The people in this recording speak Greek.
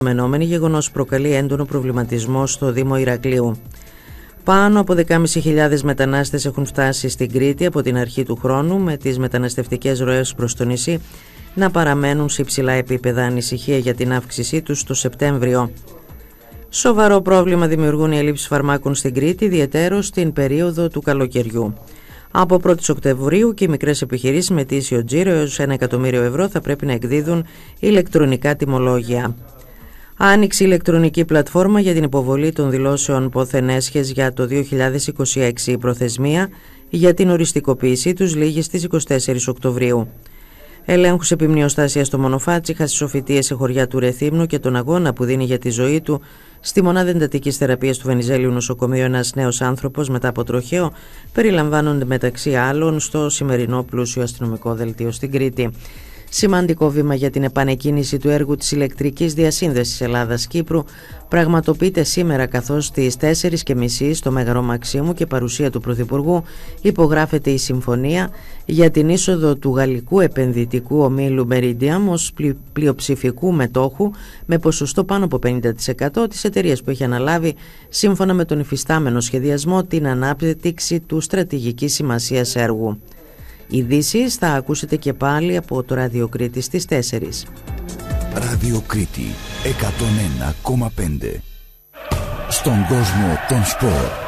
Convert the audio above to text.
Μενόμενη γεγονός προκαλεί έντονο προβληματισμό στο Δήμο Ηρακλείου. Πάνω από 10.500 μετανάστες έχουν φτάσει στην Κρήτη από την αρχή του χρόνου, με τις μεταναστευτικές ροές προς το νησί να παραμένουν σε υψηλά επίπεδα. Ανησυχία για την αύξησή τους το Σεπτέμβριο. Σοβαρό πρόβλημα δημιουργούν οι ελλείψεις φαρμάκων στην Κρήτη, ιδιαιτέρως στην περίοδο του καλοκαιριού. Από 1η Οκτωβρίου και οι μικρές επιχειρήσεις με ετήσιο τζίρο έως 1 εκατομμύριο ευρώ θα πρέπει να εκδίδουν ηλεκτρονικά τιμολόγια. Άνοιξε η ηλεκτρονική πλατφόρμα για την υποβολή των δηλώσεων πόθεν έσχες για το 2026. Η προθεσμία για την οριστικοποίησή τους λήγει στις 24 Οκτωβρίου. Ελέγχους επιμνιοστάσια στο Μονοφάτσι, χασισοφυτίες σε χωριά του Ρεθύμνου και τον αγώνα που δίνει για τη ζωή του στη μονάδα εντατικής θεραπείας του Βενιζέλιου νοσοκομείου ένας νέος άνθρωπος μετά από τροχαίο περιλαμβάνονται μεταξύ άλλων στο σημερινό πλούσιο αστυνομικό δελτίο στην Κρήτη. Σημαντικό βήμα για την επανεκκίνηση του έργου της ηλεκτρικής διασύνδεσης Ελλάδας-Κύπρου πραγματοποιείται σήμερα, καθώς στις 4:30 στο Μέγαρο Μαξίμου και παρουσία του Πρωθυπουργού υπογράφεται η συμφωνία για την είσοδο του γαλλικού επενδυτικού ομίλου Meridiam ως πλειοψηφικού μετόχου με ποσοστό πάνω από 50% της εταιρείας που έχει αναλάβει σύμφωνα με τον υφιστάμενο σχεδιασμό την ανάπτυξη του στρατηγικής σημασίας έργου. Ειδήσεις θα ακούσετε και πάλι από το Ράδιο Κρήτη στις 4. Ράδιο Κρήτη 101,5. Στον κόσμο των σπορ.